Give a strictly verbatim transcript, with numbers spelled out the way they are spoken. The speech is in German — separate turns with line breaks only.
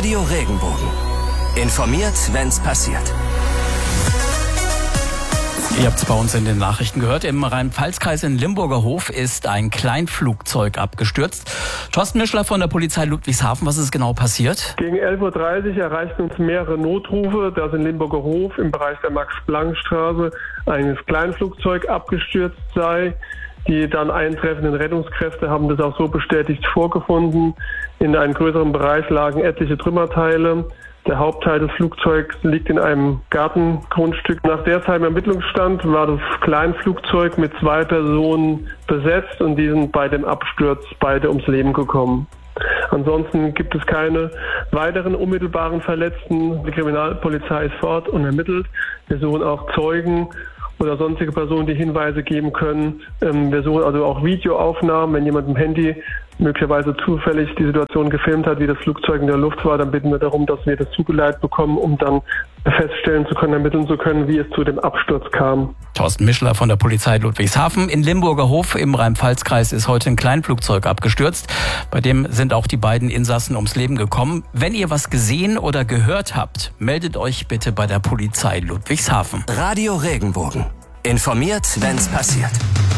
Radio Regenbogen. Informiert, wenn's passiert.
Ihr habt es bei uns in den Nachrichten gehört. Im Rhein-Pfalz-Kreis in Limburger Hof ist ein Kleinflugzeug abgestürzt. Thorsten Mischler von der Polizei Ludwigshafen, was ist genau passiert?
Gegen elf Uhr dreißig erreichten uns mehrere Notrufe, dass in Limburger Hof im Bereich der Max-Planck-Straße ein Kleinflugzeug abgestürzt sei. Die dann eintreffenden Rettungskräfte haben das auch so bestätigt vorgefunden. In einem größeren Bereich lagen etliche Trümmerteile. Der Hauptteil des Flugzeugs liegt in einem Gartengrundstück. Nach derzeitigem Ermittlungsstand war das Kleinflugzeug mit zwei Personen besetzt und die sind bei dem Absturz beide ums Leben gekommen. Ansonsten gibt es keine weiteren unmittelbaren Verletzten. Die Kriminalpolizei ist vor Ort und ermittelt. Wir suchen auch Zeugen oder sonstige Personen, die Hinweise geben können. Wir suchen also auch Videoaufnahmen. Wenn jemand im Handy möglicherweise zufällig die Situation gefilmt hat, wie das Flugzeug in der Luft war, dann bitten wir darum, dass wir das zugeleitet bekommen, um dann feststellen zu können, ermitteln zu können, wie es zu dem Absturz kam.
Thorsten Mischler von der Polizei Ludwigshafen. In Limburger Hof im Rhein-Pfalz-Kreis ist heute ein Kleinflugzeug abgestürzt. Bei dem sind auch die beiden Insassen ums Leben gekommen. Wenn ihr was gesehen oder gehört habt, meldet euch bitte bei der Polizei Ludwigshafen.
Radio Regenbogen. Informiert, wenn's passiert.